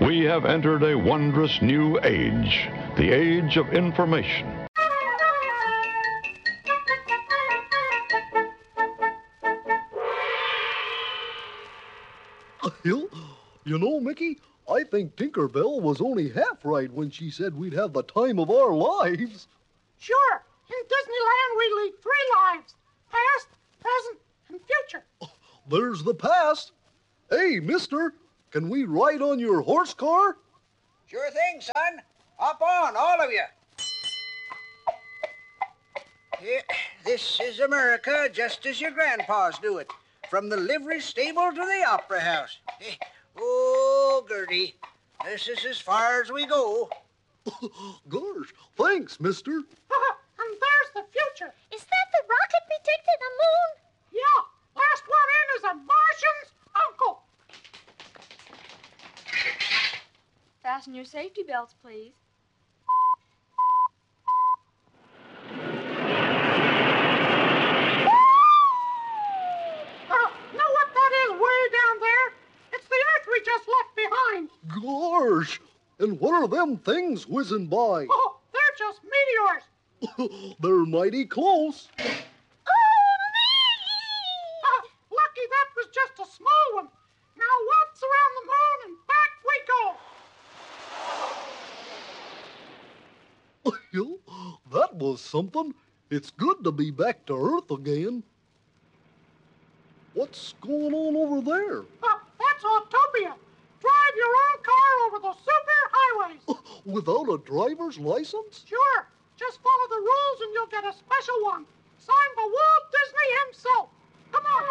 We have entered a wondrous new age, the age of information. You know, Mickey, I think Tinkerbell was only half right when she said we'd have the time of our lives. Sure. In Disneyland, we lead 3 lives. Past, present, and future. There's the past. Hey, mister, can we ride on your horse car? Sure thing, son. Hop on, all of you. Here, this is America, just as your grandpas do it. From the livery stable to the opera house. Oh, Gertie, this is as far as we go. Gosh, thanks, mister. And there's the future. Is that the rocket we took to the moon? Yeah, last one in is a Martian's uncle. Fasten your safety belts, please. Know what that is way down there? It's the Earth we just left behind. Gosh, and what are them things whizzing by? Oh, they're just meteors. They're mighty close. Lucky that was just a small one. Now waltz around the moon and back we go. That was something. It's good to be back to Earth again. What's going on over there? That's Autopia. Drive your own car over the superhighways. Without a driver's license? Sure. Just follow the rules and you'll get a special one. Signed by Walt Disney himself. Come on.